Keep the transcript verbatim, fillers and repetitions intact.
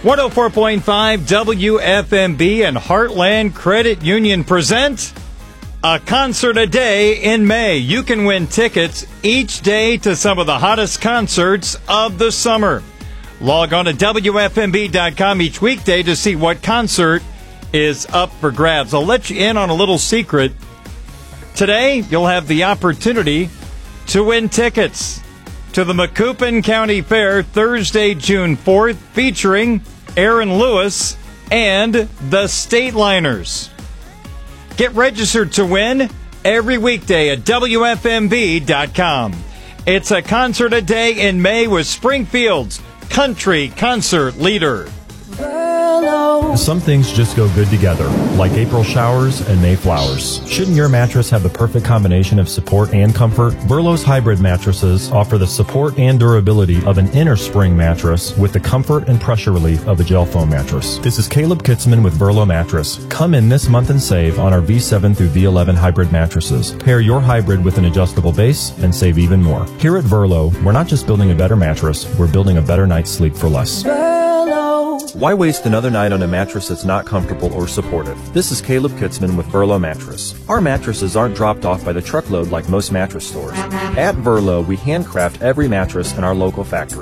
one oh four point five W F M B and Heartland Credit Union present a concert a day in May. You can win tickets each day to some of the hottest concerts of the summer. Log on to W F M B dot com each weekday to see what concert is up for grabs. I'll let you in on a little secret. Today, you'll have the opportunity to win tickets to the Macoupin County Fair Thursday, June fourth, featuring Aaron Lewis and the Stateliners. Get registered to win every weekday at W F M B dot com. It's a concert a day in May with Springfield's country concert leader. Some things just go good together, like April showers and May flowers. Shouldn't your mattress have the perfect combination of support and comfort? Burlow's hybrid mattresses offer the support and durability of an inner spring mattress with the comfort and pressure relief of a gel foam mattress. This is Caleb Kitzman with Burlow Mattress. Come in this month and save on our V seven through V eleven hybrid mattresses. Pair your hybrid with an adjustable base and save even more. Here at Burlow, we're not just building a better mattress, we're building a better night's sleep for less. Why waste another night on a mattress that's not comfortable or supportive? This is Caleb Kitzman with Burlow Mattress. Our mattresses aren't dropped off by the truckload like most mattress stores. At Burlow, we handcraft every mattress in our local factory.